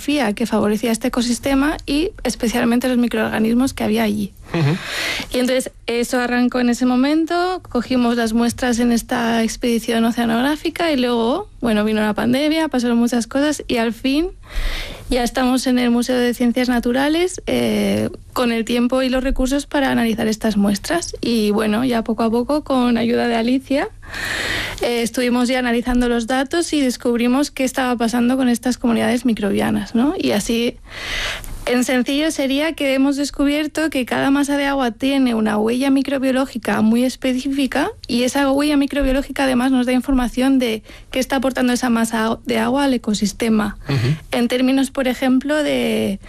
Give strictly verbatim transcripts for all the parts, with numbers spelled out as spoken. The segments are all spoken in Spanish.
oceanografía que favorecía este ecosistema y especialmente los microorganismos que había allí. Uh-huh. Y entonces eso arrancó en ese momento, cogimos las muestras en esta expedición oceanográfica y luego, bueno, vino la pandemia, pasaron muchas cosas y al fin ya estamos en el Museo de Ciencias Naturales eh, con el tiempo y los recursos para analizar estas muestras. Y bueno, ya poco a poco, con ayuda de Alicia, eh, estuvimos ya analizando los datos y descubrimos qué estaba pasando con estas comunidades microbianas, ¿no? Y así, en sencillo, sería que hemos descubierto que cada masa de agua tiene una huella microbiológica muy específica y esa huella microbiológica además nos da información de qué está aportando esa masa de agua al ecosistema. Uh-huh. En términos, por ejemplo, de,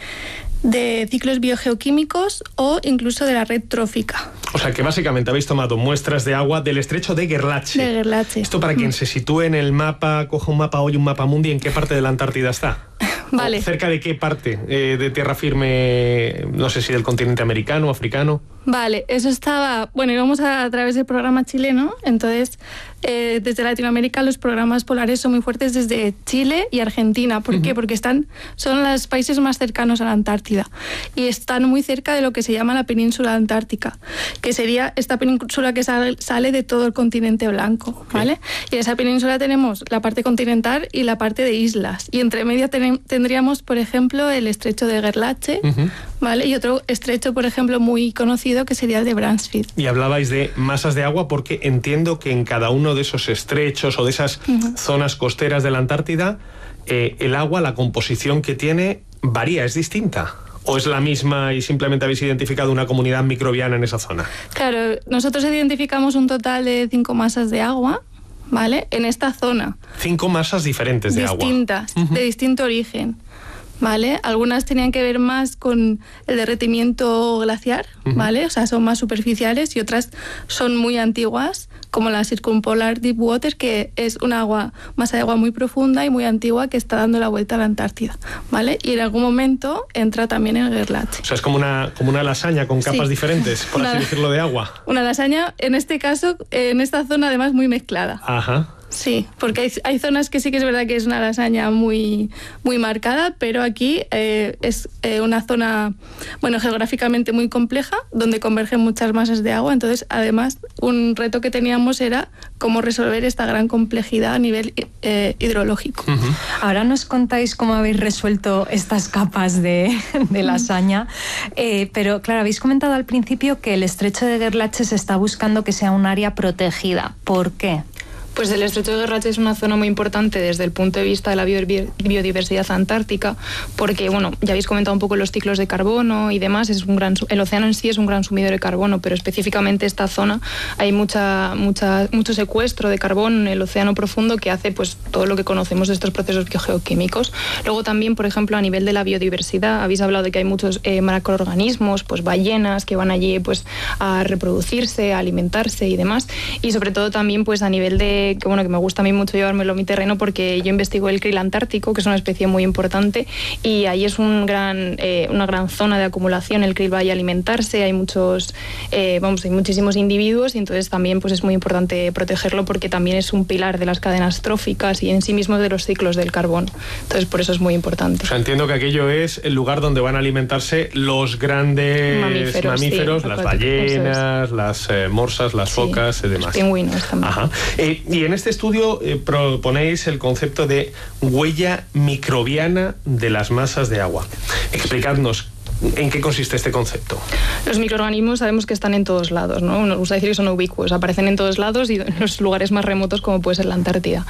de ciclos biogeoquímicos o incluso de la red trófica. O sea, que básicamente habéis tomado muestras de agua del estrecho de Gerlache. De Gerlache. Esto para quien mm. se sitúe en el mapa, coja un mapa hoy, un mapa mundi, ¿en qué parte de la Antártida está? Vale. ¿Cerca de qué parte eh, de tierra firme, no sé si del continente americano o africano? Vale, eso estaba... Bueno, íbamos a, a través del programa chileno, entonces eh, desde Latinoamérica los programas polares son muy fuertes desde Chile y Argentina. ¿Por uh-huh. qué? Porque están, son los países más cercanos a la Antártida y están muy cerca de lo que se llama la península antártica, que sería esta península que sale, sale de todo el continente blanco, ¿vale? Okay. Y en esa península tenemos la parte continental y la parte de islas. Y entre medio ten, tendríamos, por ejemplo, el estrecho de Gerlache, uh-huh. ¿vale? Y otro estrecho, por ejemplo, muy conocido que sería el de Bransfield. Y hablabais de masas de agua porque entiendo que en cada uno de esos estrechos o de esas uh-huh. zonas costeras de la Antártida, eh, el agua, la composición que tiene, varía, es distinta. ¿O es la misma y simplemente habéis identificado una comunidad microbiana en esa zona? Claro, nosotros identificamos un total de cinco masas de agua, ¿vale? En esta zona. Cinco masas diferentes de distintas, agua. Uh-huh. De distinto origen, ¿vale? Algunas tenían que ver más con el derretimiento glaciar, uh-huh. ¿vale? O sea, son más superficiales y otras son muy antiguas, como la Circumpolar Deep Water, que es una agua, masa de agua muy profunda y muy antigua que está dando la vuelta a la Antártida, ¿vale? Y en algún momento entra también en Gerlache. O sea, es como una, como una lasaña con capas sí. diferentes, por una, así decirlo, de agua. Una lasaña, en este caso, en esta zona además muy mezclada. Ajá. Sí, porque hay, hay zonas que sí que es verdad que es una lasaña muy, muy marcada, pero aquí eh, es eh, una zona, bueno, geográficamente muy compleja, donde convergen muchas masas de agua. Entonces, además, un reto que teníamos era cómo resolver esta gran complejidad a nivel eh, hidrológico. Uh-huh. Ahora nos contáis cómo habéis resuelto estas capas de, de lasaña, eh, pero claro, habéis comentado al principio que el estrecho de Gerlache se está buscando que sea un área protegida. ¿Por qué? Pues el estrecho de Gerlache es una zona muy importante desde el punto de vista de la biodiversidad antártica, porque, bueno, ya habéis comentado un poco los ciclos de carbono y demás, es un gran, el océano en sí es un gran sumidor de carbono, pero específicamente esta zona hay mucha, mucha, mucho secuestro de carbono en el océano profundo que hace pues todo lo que conocemos de estos procesos biogeoquímicos. Luego también, por ejemplo, a nivel de la biodiversidad, habéis hablado de que hay muchos eh, macroorganismos, pues ballenas que van allí pues a reproducirse, a alimentarse y demás, y sobre todo también pues a nivel de que bueno, que me gusta a mí mucho llevármelo a mi terreno porque yo investigo el krill antártico, que es una especie muy importante, y ahí es un gran, eh, una gran zona de acumulación, el krill va a alimentarse, hay muchos, eh, vamos, hay muchísimos individuos y entonces también pues es muy importante protegerlo porque también es un pilar de las cadenas tróficas y en sí mismo de los ciclos del carbono, entonces por eso es muy importante. O sea, entiendo que aquello es el lugar donde van a alimentarse los grandes mamíferos, mamíferos sí, las ballenas, es. las eh, morsas, las sí, focas y demás. Los pingüinos también. Ajá. Eh, Y en este estudio eh, proponéis el concepto de huella microbiana de las masas de agua. Explicadnos, ¿en qué consiste este concepto? Los microorganismos sabemos que están en todos lados, ¿no? Nos gusta decir que son ubicuos, aparecen en todos lados y en los lugares más remotos como puede ser la Antártida.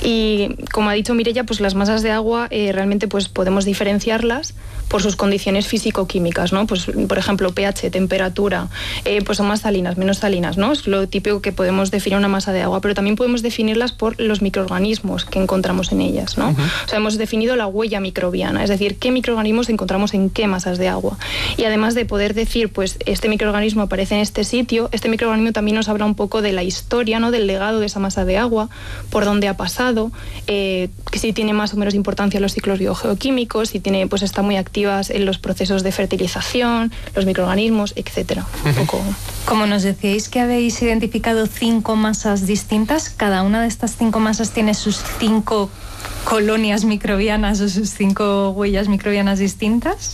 Y como ha dicho Mireia, pues las masas de agua eh, realmente pues podemos diferenciarlas por sus condiciones físico-químicas, ¿no? Pues, por ejemplo, pH, temperatura, eh, pues son más salinas, menos salinas, ¿no? Es lo típico que podemos definir una masa de agua, pero también podemos definirlas por los microorganismos que encontramos en ellas, ¿no? Uh-huh. O sea, hemos definido la huella microbiana, es decir, qué microorganismos encontramos en qué masas de agua. Y además de poder decir, pues, este microorganismo aparece en este sitio, este microorganismo también nos habla un poco de la historia, ¿no? Del legado de esa masa de agua, por dónde ha pasado, eh, que si tiene más o menos importancia los ciclos biogeoquímicos, si tiene, pues está muy activo en los procesos de fertilización, los microorganismos, etcétera. Un poco. Como nos decíais que habéis identificado cinco masas distintas, cada una de estas cinco masas tiene sus cinco colonias microbianas o sus cinco huellas microbianas distintas?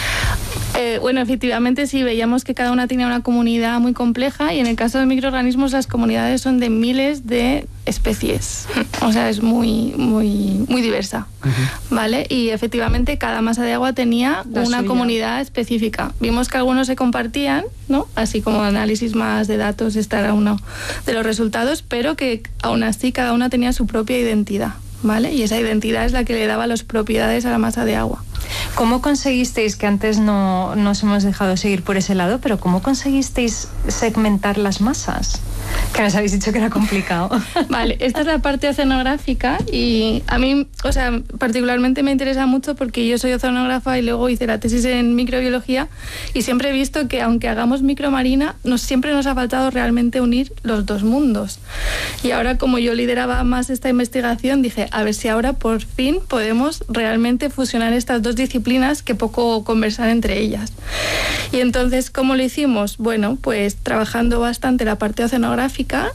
Eh, bueno, efectivamente sí, veíamos que cada una tenía una comunidad muy compleja y en el caso de microorganismos las comunidades son de miles de especies. O sea, es muy, muy, muy diversa, uh-huh. ¿vale? Y efectivamente cada masa de agua tenía la una suya. Comunidad específica. Vimos que algunos se compartían, ¿no? Así como análisis más de datos, este era uno de los resultados, pero que aún así cada una tenía su propia identidad, ¿vale? Y esa identidad es la que le daba las propiedades a la masa de agua. ¿Cómo conseguisteis, que antes no nos hemos dejado seguir por ese lado, pero cómo conseguisteis segmentar las masas? Que nos habéis dicho que era complicado. Vale, esta es la parte oceanográfica y a mí, o sea, particularmente me interesa mucho porque yo soy oceanógrafa y luego hice la tesis en microbiología y siempre he visto que aunque hagamos micromarina, nos, siempre nos ha faltado realmente unir los dos mundos. Y ahora, como yo lideraba más esta investigación, dije, a ver si ahora por fin podemos realmente fusionar estas dos disciplinas que poco conversan entre ellas. Y entonces, ¿cómo lo hicimos? Bueno, pues trabajando bastante la parte oceanográfica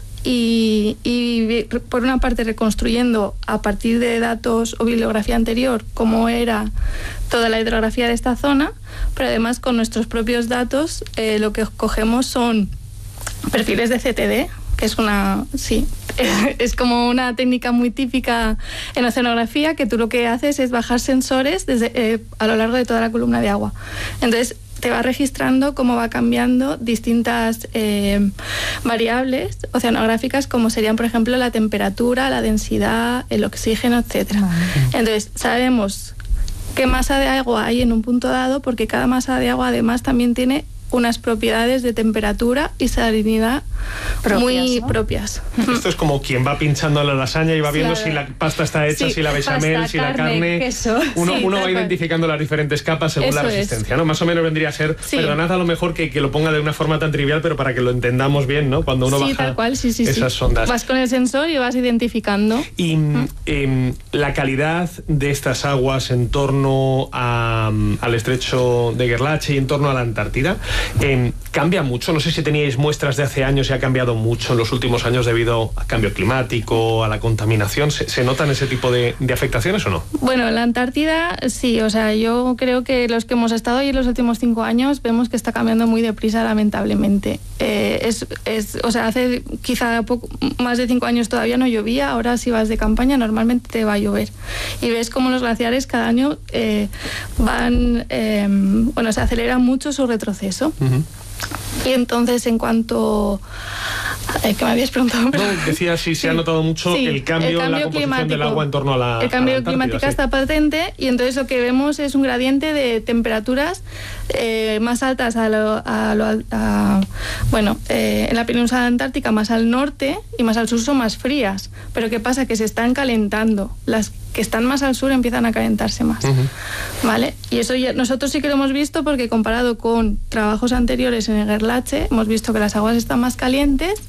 y, y por una parte reconstruyendo a partir de datos o bibliografía anterior cómo era toda la hidrografía de esta zona, pero además con nuestros propios datos eh, lo que cogemos son perfiles de C T D, que es una, sí, es como una técnica muy típica en oceanografía, que tú lo que haces es bajar sensores desde, eh, a lo largo de toda la columna de agua. Entonces te va registrando cómo va cambiando distintas eh, variables oceanográficas, como serían, por ejemplo, la temperatura, la densidad, el oxígeno, etcétera. Entonces sabemos qué masa de agua hay en un punto dado, porque cada masa de agua además también tiene unas propiedades de temperatura y salinidad propias, muy ¿no? propias. Esto es como quien va pinchando la lasaña y va viendo claro. si la pasta está hecha, sí, si la bechamel, pasta, si carne, la carne. Queso. Uno, sí, uno va identificando las diferentes capas según Eso la resistencia, es. ¿no? Más o menos vendría a ser, sí. perdonad a lo mejor que, que lo ponga de una forma tan trivial, pero para que lo entendamos bien, ¿no? Cuando uno sí, baja tal cual, sí, sí, esas sí. ondas. Vas con el sensor y vas identificando. Y mm. eh, la calidad de estas aguas en torno a, al estrecho de Gerlache y en torno a la Antártida, eh, ¿cambia mucho? No sé si teníais muestras de hace años y ha cambiado mucho en los últimos años debido al cambio climático, a la contaminación. ¿Se, se notan ese tipo de, de afectaciones o no? Bueno, en la Antártida sí, o sea, yo creo que los que hemos estado ahí en los últimos cinco años vemos que está cambiando muy deprisa, lamentablemente. Eh, es, es, o sea, hace quizá poco, más de cinco años todavía no llovía, ahora si vas de campaña normalmente te va a llover. Y ves cómo los glaciares cada año eh, van, eh, bueno, se acelera mucho su retroceso. Uh-huh. Y entonces, en cuanto... Eh, ¿Qué me habías preguntado? No, decía si se sí. ha notado mucho sí, el cambio, el cambio en la composición climático. Del agua en torno a la El cambio a la climático sí. está patente y entonces lo que vemos es un gradiente de temperaturas eh, más altas a lo, a lo, a, bueno, eh, en la península antártica más al norte y más al sur son más frías. Pero ¿qué pasa? Que se están calentando. Las que están más al sur empiezan a calentarse más. Uh-huh. ¿Vale? Y eso ya, nosotros sí que lo hemos visto porque comparado con trabajos anteriores en el Gerlache, hemos visto que las aguas están más calientes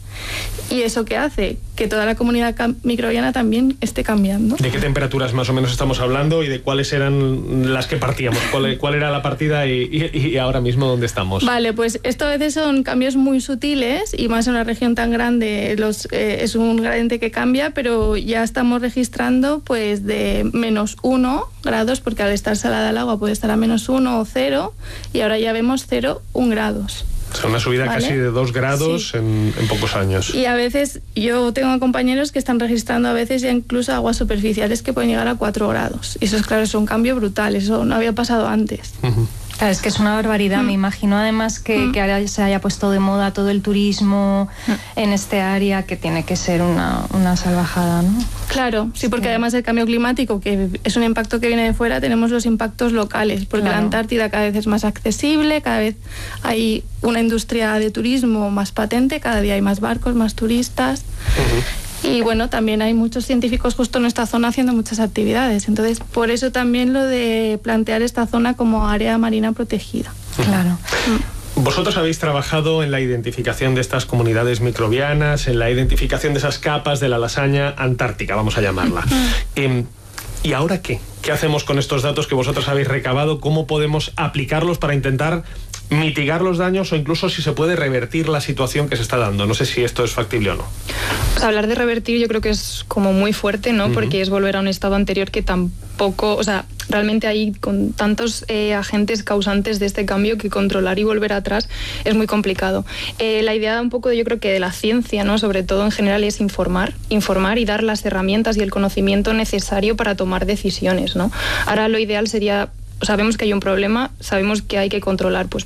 y eso que hace que toda la comunidad microbiana también esté cambiando. ¿De qué temperaturas más o menos estamos hablando y de cuáles eran las que partíamos? ¿Cuál, cuál era la partida y, y, y ahora mismo dónde estamos? Vale, pues esto a veces son cambios muy sutiles y más en una región tan grande los, eh, es un gradiente que cambia, pero ya estamos registrando pues de menos uno grados, porque al estar salada el agua puede estar a menos uno o cero y ahora ya vemos cero, un grados. O sea, una subida ¿vale? casi de dos grados sí. en, en pocos años. Y a veces, yo tengo compañeros que están registrando a veces ya incluso aguas superficiales que pueden llegar a cuatro grados. Y eso es claro, es un cambio brutal, eso no había pasado antes. Uh-huh. Claro, es que es una barbaridad. Mm. Me imagino además que, mm. que ahora se haya puesto de moda todo el turismo mm. en este área, que tiene que ser una, una salvajada, ¿no? Claro, sí, porque sí. además del cambio climático, que es un impacto que viene de fuera, tenemos los impactos locales, porque claro. la Antártida cada vez es más accesible, cada vez hay una industria de turismo más patente, cada día hay más barcos, más turistas. Uh-huh. Y bueno, también hay muchos científicos justo en esta zona haciendo muchas actividades. Entonces, por eso también lo de plantear esta zona como área marina protegida. Claro. Vosotros habéis trabajado en la identificación de estas comunidades microbianas, en la identificación de esas capas de la lasaña antártica, vamos a llamarla. eh, ¿Y ahora qué? ¿Qué hacemos con estos datos que vosotros habéis recabado? ¿Cómo podemos aplicarlos para intentar mitigar los daños o incluso si se puede revertir la situación que se está dando. No sé si esto es factible o no. Pues hablar de revertir yo creo que es como muy fuerte, ¿no? Uh-huh. Porque es volver a un estado anterior que tampoco, o sea, realmente hay con tantos eh, agentes causantes de este cambio que controlar y volver atrás es muy complicado. Eh, la idea un poco, yo creo que de la ciencia, ¿no? Sobre todo en general, es informar, informar y dar las herramientas y el conocimiento necesario para tomar decisiones, ¿no? Ahora lo ideal sería, sabemos que hay un problema, sabemos que hay que controlar, pues